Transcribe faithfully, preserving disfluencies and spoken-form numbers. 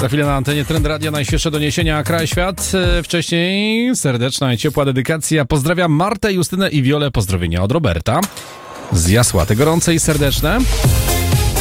Za chwilę na antenie Trend Radio najświeższe doniesienia Kraj Świat. Wcześniej serdeczna i ciepła dedykacja. Pozdrawiam Martę, Justynę i Wiolę. Pozdrowienia od Roberta z Jasłaty. Gorące i serdeczne.